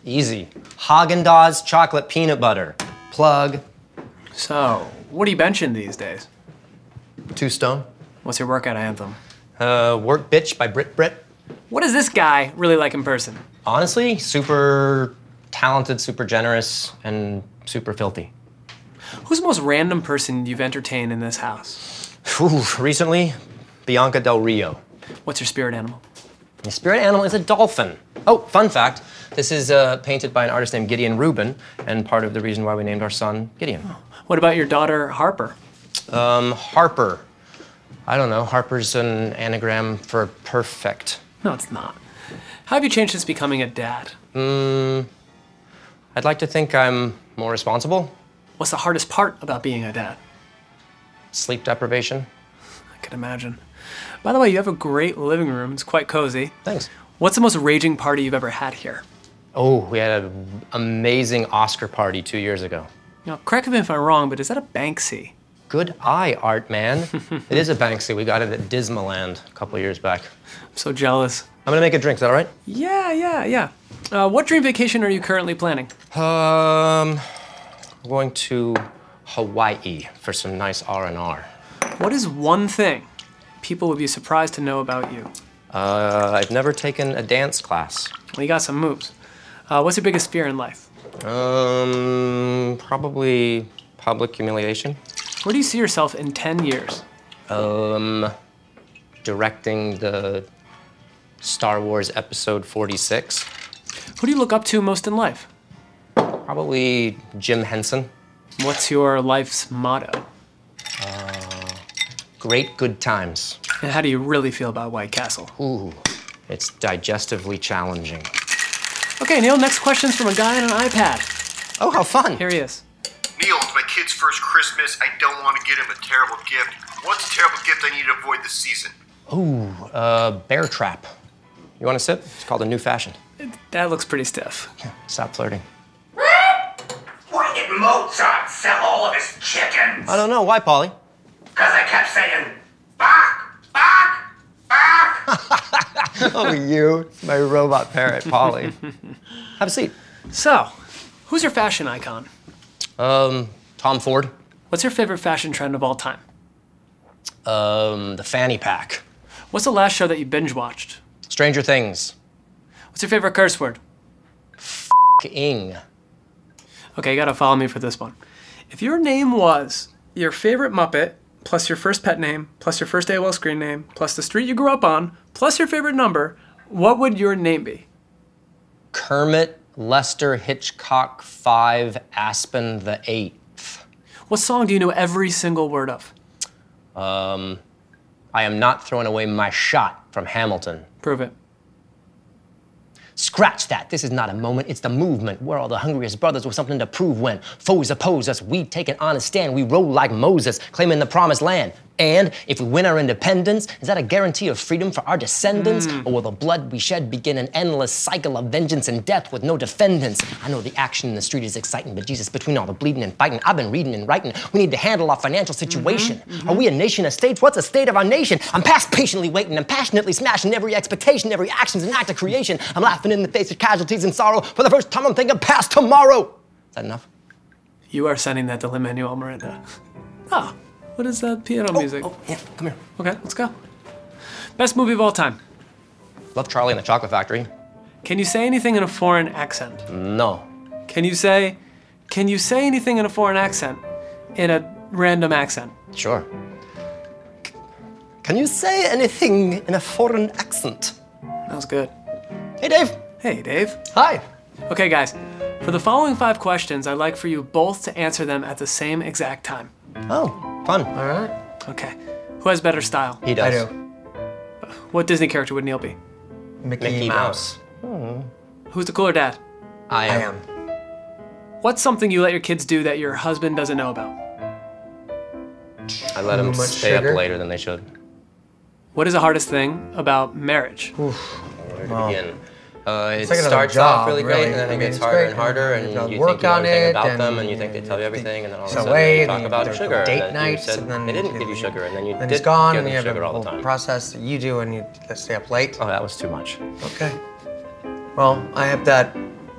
Easy. Haagen-Dazs chocolate peanut butter. Plug. So, what are you benching these days? 2 stone. What's your workout anthem? Work Bitch by Brit Brit. What is this guy really like in person? Honestly, super talented, super generous, and super filthy. Who's the most random person you've entertained in this house? Ooh, recently, Bianca Del Rio. What's your spirit animal? My spirit animal is a dolphin. Oh, fun fact, this is painted by an artist named Gideon Rubin, and part of the reason why we named our son Gideon. Oh. What about your daughter, Harper? Harper. I don't know, Harper's an anagram for perfect. No, it's not. How have you changed since becoming a dad? I'd like to think I'm more responsible. What's the hardest part about being a dad? Sleep deprivation. I can imagine. By the way, you have a great living room. It's quite cozy. Thanks. What's the most raging party you've ever had here? Oh, we had an amazing Oscar party 2 years ago. Now, correct me if I'm wrong, but is that a Banksy? Good eye art, man. It is a Banksy. We got it at Dismaland a couple years back. I'm so jealous. I'm gonna make a drink, is that all right? Yeah. What dream vacation are you currently planning? We're going to Hawaii for some nice R&R. What is one thing people would be surprised to know about you? I've never taken a dance class. Well, you got some moves. What's your biggest fear in life? Probably public humiliation. Where do you see yourself in 10 years? Directing the Star Wars Episode 46. Who do you look up to most in life? Probably Jim Henson. What's your life's motto? Great good times. And how do you really feel about White Castle? Ooh, it's digestively challenging. Okay, Neil, next question's from a guy on an iPad. Oh, how fun. Here he is. Neil, it's my kid's first Christmas. I don't want to get him a terrible gift. What's a terrible gift I need to avoid this season? Ooh, bear trap. You want to sip? It's called a new fashion. That looks pretty stiff. Stop flirting. Why did Mozart sell all of his chickens? I don't know. Why, Polly? Because I kept saying, bark, bark, bark. Oh, you. It's my robot parrot, Polly. Have a seat. So, who's your fashion icon? Tom Ford. What's your favorite fashion trend of all time? The fanny pack. What's the last show that you binge watched? Stranger Things. What's your favorite curse word? Ing. Okay, you gotta follow me for this one. If your name was your favorite Muppet, plus your first pet name, plus your first AOL screen name, plus the street you grew up on, plus your favorite number, what would your name be? Kermit Lester Hitchcock 5 Aspen the 8th. What song do you know every single word of? I am not throwing away my shot from Hamilton. Prove it. Scratch that. This is not a moment, it's the movement. We're all the hungriest brothers with something to prove when foes oppose us. We take an honest stand. We roll like Moses, claiming the promised land. And if we win our independence, is that a guarantee of freedom for our descendants? Or will the blood we shed begin an endless cycle of vengeance and death with no defendants? I know the action in the street is exciting, but Jesus, between all the bleeding and fighting, I've been reading and writing. We need to handle our financial situation. Are we a nation of states? What's the state of our nation? I'm past patiently waiting. I'm passionately smashing every expectation. Every action's an act of creation. I'm laughing in the face of casualties and sorrow. For the first time, I'm thinking past tomorrow. Is that enough? You are sending that to Lin-Manuel Miranda. Oh. What is that piano music? Oh, yeah, come here. Okay, let's go. Best movie of all time. Love Charlie and the Chocolate Factory. Can you say anything in a foreign accent? No. Can you say anything in a foreign accent? In a random accent? Sure. Can you say anything in a foreign accent? That was good. Hey, Dave. Hey, Dave. Hi. Okay, guys. For the following 5 questions, I'd like for you both to answer them at the same exact time. Oh, fun. All right. Okay. Who has better style? He does. I do. What Disney character would Neil be? Mickey Mouse. Who's the cooler dad? I I am. am. What's something you let your kids do that your husband doesn't know about? I let them Too much stay sugar? up later than they should. What is the hardest thing about marriage? Where to begin? It like another starts job, off really great, really. and then I it mean, gets it's harder great, and harder, and and you gotta you work think you know on everything it, about them, and and you think they tell you everything, and then all of a it's sudden away, they and talk you about go sugar, date and then nights, you said and then they didn't give you sugar, and then you and did it's gone, give and you them have sugar a all the whole time. process that you do, and you stay up late. Oh, that was too much. Okay. Well, I have that